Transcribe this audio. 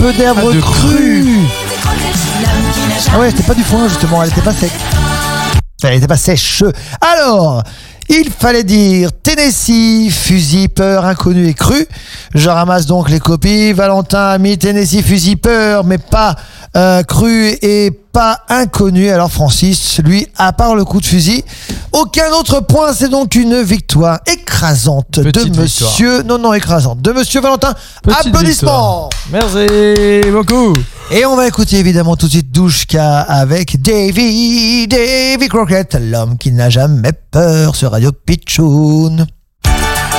peu d'herbe de crue. Ah ouais, c'était pas du foin justement, elle était pas sec. Elle était pas sèche. Alors, il fallait dire Tennessee, fusil, peur, inconnu et cru. Je ramasse donc les copies. Valentin a mis Tennessee, fusil, peur, mais pas cru et pas inconnu. Alors Francis, lui, à part le coup de fusil, aucun autre point. C'est donc une victoire écrasante Petite de monsieur... Non, écrasante. De monsieur Valentin. Petite Applaudissements. Merci beaucoup. Et on va écouter évidemment tout de suite Douchka avec Davy Crockett, l'homme qui n'a jamais peur sur Radio Pitchoun.